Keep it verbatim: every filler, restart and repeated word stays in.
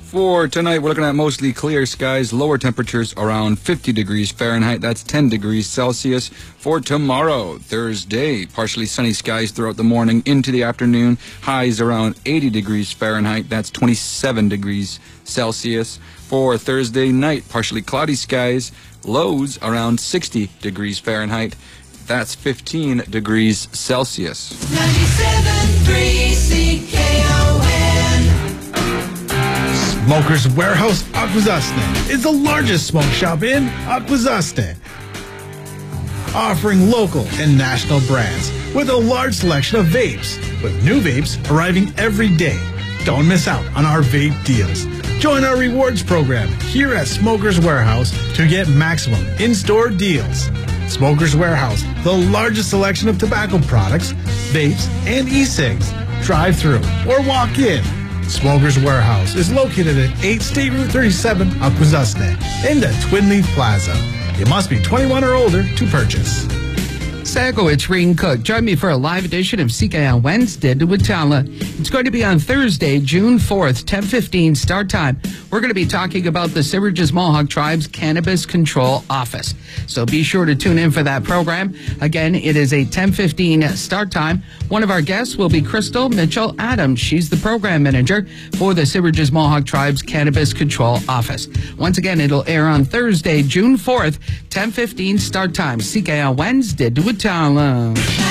For tonight, we're looking at mostly clear skies, lower temperatures around fifty degrees Fahrenheit. That's ten degrees Celsius. For tomorrow, Thursday, partially sunny skies throughout the morning into the afternoon. Highs around eighty degrees Fahrenheit. That's twenty-seven degrees Celsius. For Thursday night, partially cloudy skies, lows around sixty degrees Fahrenheit. That's fifteen degrees Celsius. ninety-seven point three C K O N. Smokers Warehouse Akwesasne is the largest smoke shop in Akwesasne, offering local and national brands with a large selection of vapes, with new vapes arriving every day. Don't miss out on our vape deals. Join our rewards program here at Smokers Warehouse to get maximum in-store deals. Smokers Warehouse, the largest selection of tobacco products, vapes, and e-cigs. Drive through or walk in. Smokers Warehouse is located at eight State Route thirty-seven, Akwesasne, in the Twin Leaf Plaza. You must be twenty-one or older to purchase. Sago, it's Reen Cook. Join me for a live edition of C K on Wednesday to Watala. It's going to be on Thursday, June fourth, ten fifteen start time. We're going to be talking about the Siverages Mohawk Tribe's Cannabis Control Office. So be sure to tune in for that program. Again, it is a ten fifteen start time. One of our guests will be Crystal Mitchell Adams. She's the program manager for the Siverages Mohawk Tribe's Cannabis Control Office. Once again, it'll air on Thursday, June fourth, ten fifteen start time. C K on Wednesday to Watala.